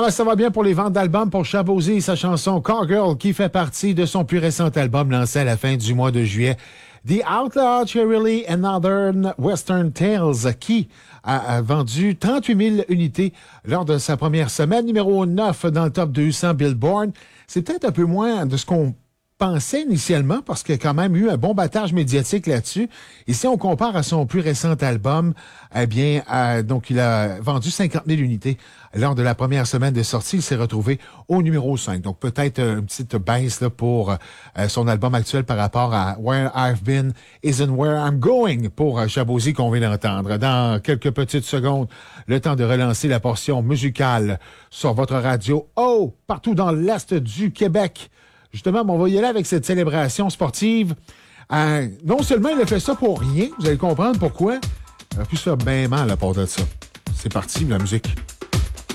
ben, ça va bien pour les ventes d'albums pour Shabozy et sa chanson Cowgirl qui fait partie de son plus récent album lancé à la fin du mois de juillet. The Outlaw Cheerily and Northern Western Tales qui a vendu 38 000 unités lors de sa première semaine, numéro 9 dans le top 200 Billboard. C'est peut-être un peu moins de ce qu'on pensait initialement parce qu'il y a quand même eu un bon battage médiatique là-dessus. Et si on compare à son plus récent album, eh bien, donc il a vendu 50 000 unités lors de la première semaine de sortie. Il s'est retrouvé au numéro 5. Donc peut-être une petite baisse là, pour son album actuel par rapport à Where I've Been Isn't Where I'm Going pour Shabozy qu'on vient d'entendre. Dans quelques petites secondes, le temps de relancer la portion musicale sur votre radio. Oh, partout dans l'Est du Québec. Justement, on va y aller avec cette célébration sportive. Non seulement il a fait ça pour rien, vous allez comprendre pourquoi. Il a pu se faire bien mal à part de ça. C'est parti, la musique.